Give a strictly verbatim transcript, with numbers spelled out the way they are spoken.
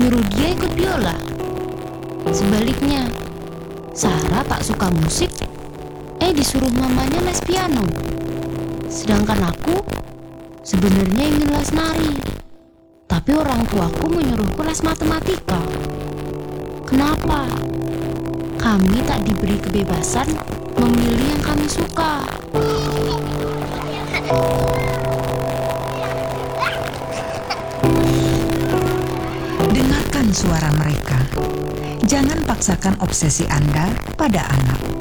nyuruh dia ikut biola. Sebaliknya, Sarah tak suka musik, eh disuruh mamanya les piano. Sedangkan aku sebenarnya ingin les nari, tapi orang tuaku menyuruhku les matematika. Kenapa? Kami tak diberi kebebasan memilih yang kami suka. Dengarkan suara mereka. Jangan paksakan obsesi Anda pada anak.